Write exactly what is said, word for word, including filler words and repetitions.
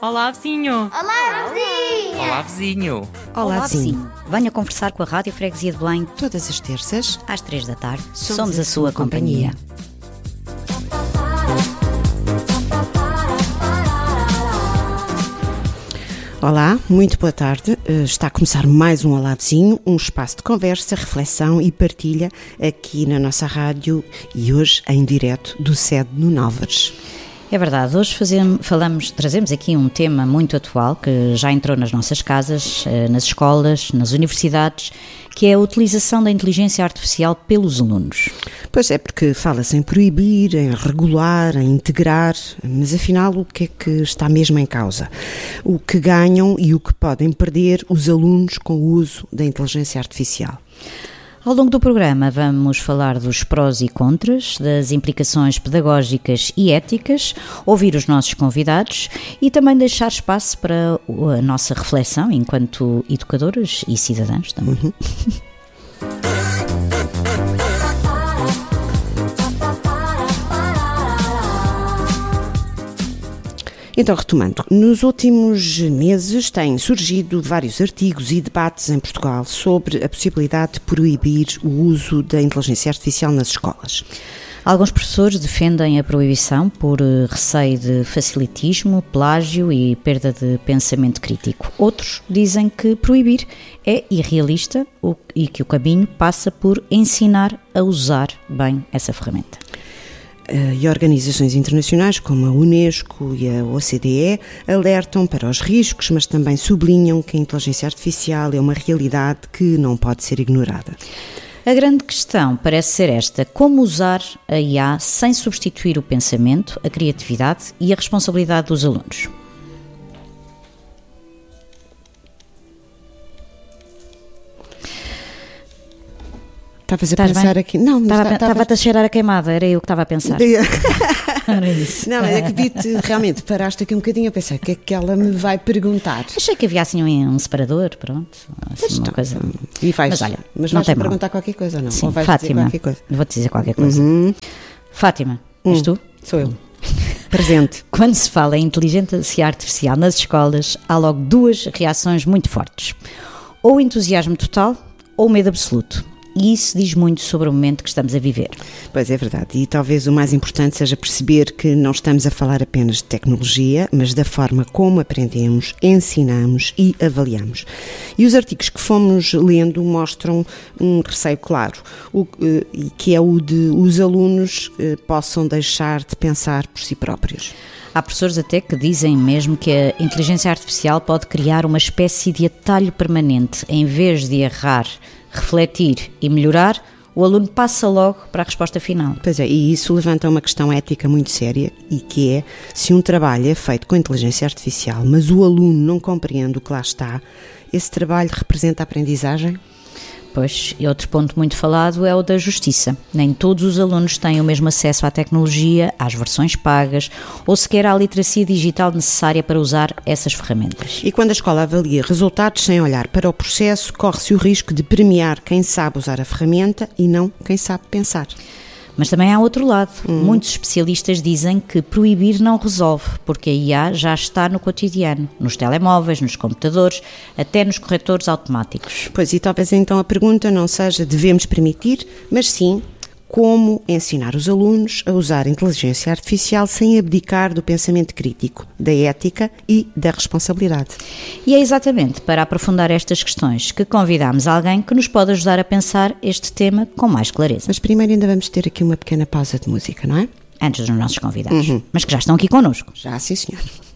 Olá, vizinho! Olá, vizinha! Olá, vizinho! Olá, Olá, vizinho. vizinho. Venha conversar com a Rádio Freguesia de Belém Todas as terças, às três da tarde. Somos Somos, a a sua companhia. olá, muito boa tarde. Uh, Está a começar mais um Olá Vizinho, um espaço de conversa, reflexão e partilha aqui na nossa rádio e hoje em direto do sede no Nálvares. É verdade, hoje fazemos, falamos, trazemos aqui um tema muito atual que já entrou nas nossas casas, nas escolas, nas universidades, que é a utilização da inteligência artificial pelos alunos. Pois é, porque fala-se em proibir, em regular, em integrar, mas afinal o que é que está mesmo em causa? O que ganham e o que podem perder os alunos com o uso da inteligência artificial? Ao longo do programa vamos falar dos prós e contras, das implicações pedagógicas e éticas, ouvir os nossos convidados e também deixar espaço para a nossa reflexão enquanto educadoras e cidadãos também. Uhum. Então, retomando, nos últimos meses têm surgido vários artigos e debates em Portugal sobre a possibilidade de proibir o uso da inteligência artificial nas escolas. Alguns professores defendem a proibição por receio de facilitismo, plágio e perda de pensamento crítico. Outros dizem que proibir é irrealista e que o caminho passa por ensinar a usar bem essa ferramenta. E organizações internacionais como a Unesco e a O C D E alertam para os riscos, mas também sublinham que a inteligência artificial é uma realidade que não pode ser ignorada. A grande questão parece ser esta: como usar a I A sem substituir o pensamento, a criatividade e a responsabilidade dos alunos? Estavas a Estás pensar bem? aqui? Não, Estava-te estava... estava a cheirar a queimada, era eu que estava a pensar. Era isso. Não, é que vi-te, realmente, paraste aqui um bocadinho a pensar o que é que ela me vai perguntar. Achei que havia assim um, um separador, pronto, assim uma Então, coisa. E vais, Mas olha, mas não vais tem mal. perguntar qualquer coisa, não? Sim, Ou vais Fátima, dizer qualquer coisa? vou-te dizer qualquer coisa. Uhum. Fátima, és tu? Sou eu. Presente. Quando se fala em inteligência artificial nas escolas, há logo duas reações muito fortes: ou o entusiasmo total ou o medo absoluto. E isso diz muito sobre o momento que estamos a viver. Pois é verdade, e talvez o mais importante seja perceber que não estamos a falar apenas de tecnologia, mas da forma como aprendemos, ensinamos e avaliamos. E os artigos que fomos lendo mostram um receio claro, o, que é o de os alunos possam deixar de pensar por si próprios. Há professores até que dizem mesmo que a inteligência artificial pode criar uma espécie de atalho permanente. Em vez de errar, refletir e melhorar, o aluno passa logo para a resposta final. Pois é, e isso levanta uma questão ética muito séria, e que é, se um trabalho é feito com inteligência artificial, mas o aluno não compreende o que lá está, esse trabalho representa a aprendizagem? Pois, e outro ponto muito falado é o da justiça. Nem todos os alunos têm o mesmo acesso à tecnologia, às versões pagas, ou sequer à literacia digital necessária para usar essas ferramentas. E quando a escola avalia resultados sem olhar para o processo, corre-se o risco de premiar quem sabe usar a ferramenta e não quem sabe pensar. Mas também há outro lado. Hum. Muitos especialistas dizem que proibir não resolve, porque a I A já está no cotidiano, nos telemóveis, nos computadores, até nos corretores automáticos. Pois, e talvez então a pergunta não seja devemos permitir, mas sim como ensinar os alunos a usar a inteligência artificial sem abdicar do pensamento crítico, da ética e da responsabilidade. E é exatamente para aprofundar estas questões que convidamos alguém que nos pode ajudar a pensar este tema com mais clareza. Mas primeiro ainda vamos ter aqui uma pequena pausa de música, não é? Antes dos nossos convidados, Uhum. mas que já estão aqui connosco. Já, sim senhor.